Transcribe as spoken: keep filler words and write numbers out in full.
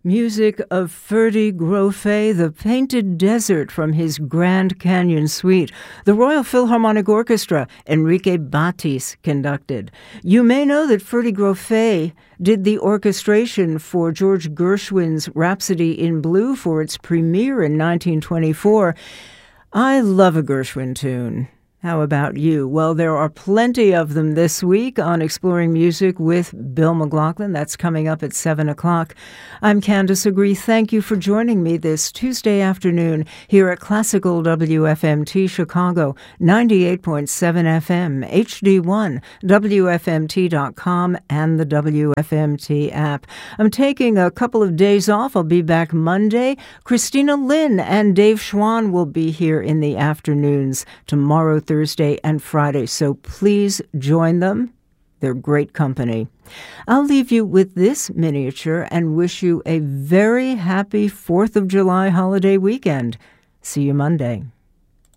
Music of Ferdy Grofé, The Painted Desert from his Grand Canyon Suite. The Royal Philharmonic Orchestra, Enrique Batis conducted. You may know that Ferdy Grofé did the orchestration for George Gershwin's Rhapsody in Blue for its premiere in nineteen twenty-four. I love a Gershwin tune. How about you? Well, there are plenty of them this week on Exploring Music with Bill McLaughlin. That's coming up at seven o'clock. I'm Candace Agree. Thank you for joining me this Tuesday afternoon here at Classical W F M T Chicago, ninety-eight point seven F M, H D one, W F M T dot com, and the W F M T app. I'm taking a couple of days off. I'll be back Monday. Christina Lynn and Dave Schwann will be here in the afternoons tomorrow, Thursday and Friday, so please join them. They're great company. I'll leave you with this miniature and wish you a very happy fourth of July holiday weekend. See you Monday.